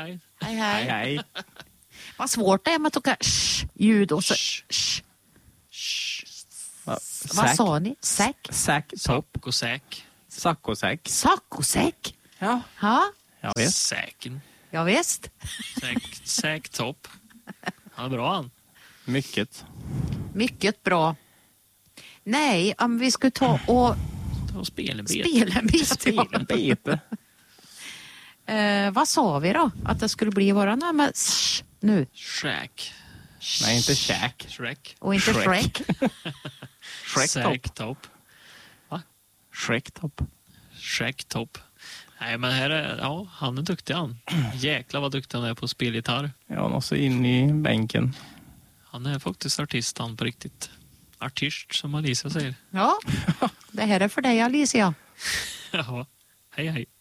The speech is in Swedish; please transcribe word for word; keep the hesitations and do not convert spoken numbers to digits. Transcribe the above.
hej. Hej, hej. Hej, hej. Vad svårt det är med att åka ljud och så... Sh. Va? Vad Säck. sa ni? Säck? Säck, topp. Sack och säck. Saccosäck. Saccosäck? Ja. Ja, Ja, visst. Säken. ja visst. Säck, säck topp. Han är bra han. Mycket. Mycket bra. Nej, om vi skulle ta och Ta och spela en bit. spela en bit. Spela en bit. Eh, vad sa vi då? Att det skulle bli våra namn sh, nu. Shrek. Nej, inte käk. Shrek. Och inte Shrek. Shrek. Shrek Säck topp. topp. Shrek topp. Shrek topp. Nej, men här är, ja, han är duktig han. Jäklar vad duktig han är på spelgitarr. Ja, och så in i bänken. Han är faktiskt artist han på riktigt. Artist som Alicia säger. Ja, det här är för dig Alicia. Ja, hej hej.